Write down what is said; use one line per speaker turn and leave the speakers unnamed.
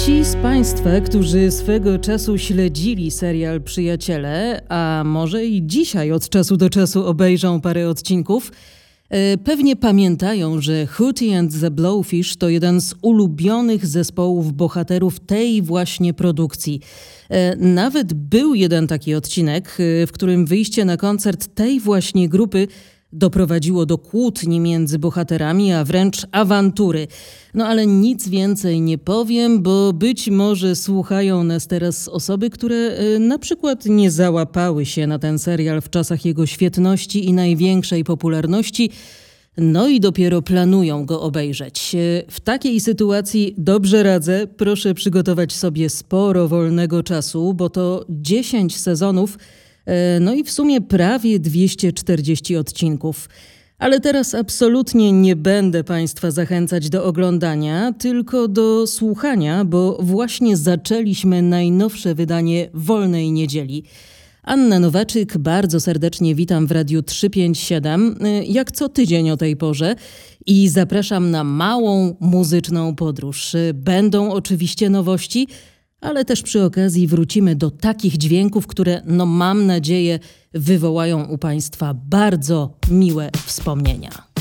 Ci z Państwa, którzy swego czasu śledzili serial Przyjaciele, a może i dzisiaj od czasu do czasu obejrzą parę odcinków, pewnie pamiętają, że Hootie and the Blowfish to jeden z ulubionych zespołów bohaterów tej właśnie produkcji. Nawet był jeden taki odcinek, w którym wyjście na koncert tej właśnie grupy doprowadziło do kłótni między bohaterami, a wręcz awantury. No ale nic więcej nie powiem, bo być może słuchają nas teraz osoby, które na przykład nie załapały się na ten serial w czasach jego świetności i największej popularności, no i dopiero planują go obejrzeć. W takiej sytuacji dobrze radzę, proszę przygotować sobie sporo wolnego czasu, bo to 10 sezonów, no i w sumie prawie 240 odcinków. Ale teraz absolutnie nie będę Państwa zachęcać do oglądania, tylko do słuchania, bo właśnie zaczęliśmy najnowsze wydanie Wolnej Niedzieli. Anna Nowaczyk, bardzo serdecznie witam w Radiu 357, jak co tydzień o tej porze i zapraszam na małą muzyczną podróż. Będą oczywiście nowości, ale też przy okazji wrócimy do takich dźwięków, które, mam nadzieję, wywołają u Państwa bardzo miłe wspomnienia.